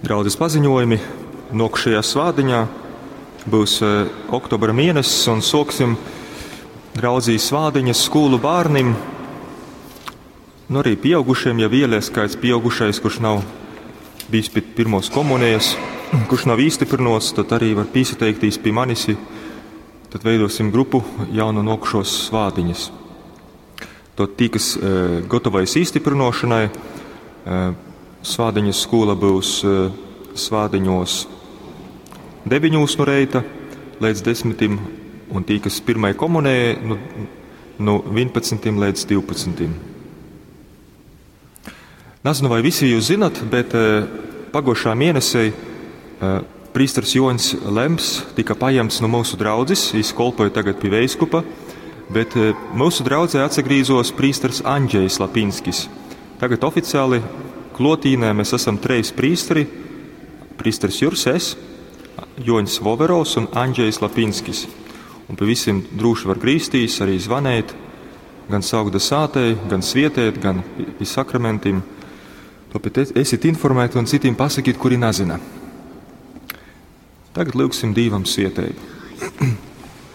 Draudzes paziņojumi nākošajā svādiņā būs oktobra mēnesis un sāksim draudzīs svādiņas skolu bērniem. Arī pieaugušiem, ja vēlies kāds pieaugušais, kurš nav bijis pie pirmos komunijas, kurš nav īstiprinots, tad arī var piesateikties pie manis. Tad veidosim grupu jaunu nākošos svādiņas. Tad tī, kas gatavojas īstiprinošanai, svādiņas skola būs svādiņos 9 no reita līdz 10, un tī, kas pirmai komunijai, no 11 līdz 12. Nezinu, vai visi jūs zinat, bet pagošā mēnesī prīsters Joņs Lems tika paņemts no mūsu draudzes, viņš kolpoja tagad pie veiskupa, bet mūsu draudzē atsagrīzos prīsters Andžejs Lapinskis. Tagad oficiāli klotīnē mēs esam 3 prīsteri, prīsters Jurs es, Joņs Voverovs un Andžejs Lapinskis. Un pie visiem drūši var grīstīs, arī zvanēt, gan saukda sātei, gan svietēt, gan pie sakramentiem. Tāpēc esiet informēti un citiem pasakīt, kuri nezina. Tagad lūgsim Dievam svietēju.